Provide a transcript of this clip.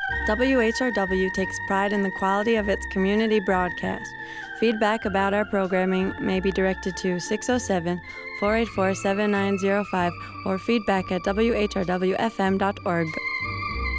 WHRW takes pride in the quality of its community broadcast. Feedback about our programming may be directed to 607-484-7905 or feedback at whrwfm.org.